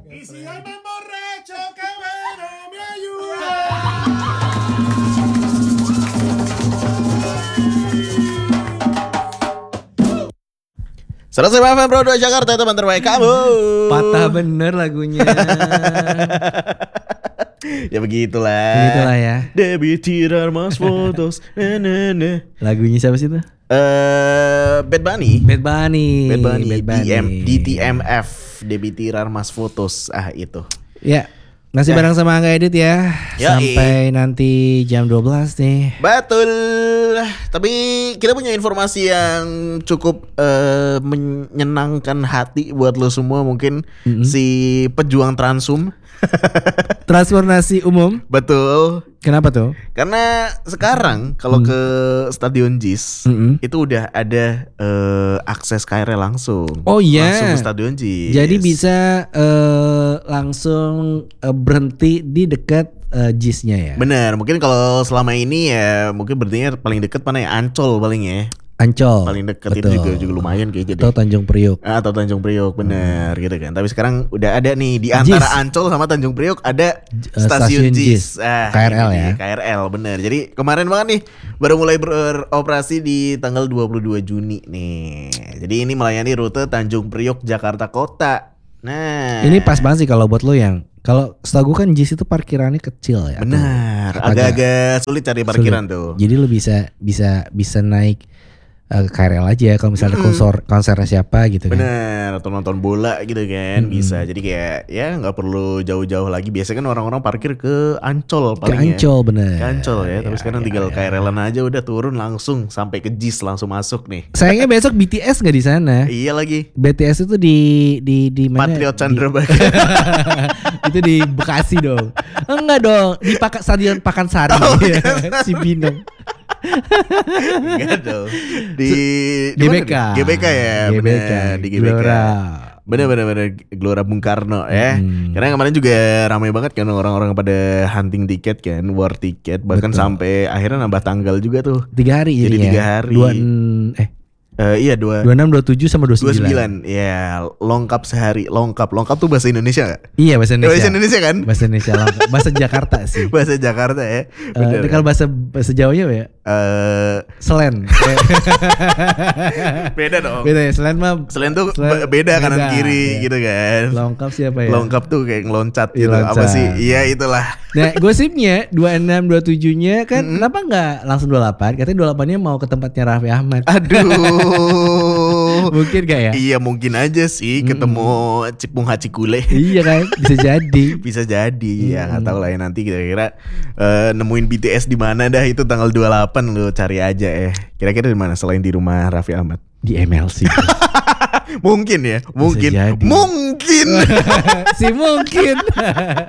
Y si hay más borracho, qué bueno, me ayuda. Selesai FM Pro 2 Jakarta, teman terbaik kamu. Patah bener lagunya. Ya begitulah. Begitulah ya. Debbie tirar mas fotos. Lagunya siapa sih tuh? Bad Bunny. Bad Bunny. DTMF. Debbie tirar mas fotos. Itu. Ya. Masih bareng sama Angga Edit ya. Yoi. Sampai nanti jam 12 nih. Betul. Tapi kita punya informasi yang cukup menyenangkan hati buat lo semua mungkin. Si pejuang transum. Transportasi umum. Betul. Kenapa tuh? Karena sekarang kalau ke Stadion JIS itu udah ada akses KRL langsung. Oh iya. Langsung ke Stadion JIS. Jadi bisa langsung berhenti di dekat JIS-nya ya. Bener. Mungkin kalau selama ini ya mungkin berhentinya paling dekat mana ya, Ancol paling ya. Ancol. Paling dekat itu juga lumayan kayaknya deh. Atau Tanjung Priok. Atau Tanjung Priok, bener gitu kan. Tapi sekarang udah ada nih di antara Ancol sama Tanjung Priok ada stasiun JIS. KRL ya. KRL bener. Jadi kemarin banget nih baru mulai beroperasi di tanggal 22 Juni nih. Jadi ini melayani rute Tanjung Priok Jakarta Kota. Nah, Ini pas banget sih kalau buat lo yang kalau setahu gue kan JIS itu parkirannya kecil ya. benar. Agak-agak sulit cari parkiran tuh. Jadi lo bisa naik KRL aja kalau misalnya konsernya siapa gitu kan. Bener, atau nonton bola gitu kan bisa. Jadi kayak ya nggak perlu jauh-jauh lagi. Biasanya kan orang-orang parkir ke Ancol Ke paling Ancol bener. Ke Ancol ya. Tapi sekarang tinggal KRL-an aja udah turun langsung sampai ke JIS langsung masuk nih. Sayangnya besok BTS nggak di sana. Iya lagi. BTS itu di mana? Patriot Candrabaga. Itu di Bekasi dong. Enggak dong, di Stadion Pakansari. Cibinong. Enggak dong. Di GBK. mana nih? GBK ya. GBK. Bener, di GBK. Gelora. Bener Gelora Bung Karno ya. Karena kemarin juga ramai banget kan orang-orang pada hunting tiket kan, war tiket. Bahkan sampai akhirnya nambah tanggal juga tuh. 3 hari Jadi jadinya. 3 hari. Iya 26, 27 sama 29. 29. Ya, lengkap sehari. Lengkap tuh bahasa Indonesia gak? Iya bahasa Indonesia. Bahasa Indonesia kan? Bahasa Indonesia lengkap. Bahasa Jakarta sih. Bahasa Jakarta ya. Bener. Kalau bahasa Jawanya apa ya? Selen. Beda dong. Beda ya, Selen mah. Selain tuh beda kanan kiri iya. gitu kan. Lengkap siapa ya? Lengkap tuh kayak ngeloncat Iya, gitu. Apa loncat. sih? Iya itulah. Nah gosipnya 26, 27-nya kan kenapa nggak langsung 28? Katanya 28-nya mau ke tempatnya Raffi Ahmad. Aduh. Mungkin gak ya? Iya mungkin aja sih ketemu Cipung Hacikule. Iya kan, bisa jadi. Bisa jadi ya nggak tahu lah ya nanti kira-kira nemuin BTS di mana dah itu tanggal 28 lu cari aja kira-kira di mana selain di rumah Raffi Ahmad. Di MLC. Mungkin ya, mungkin jadi. mungkin Si mungkin.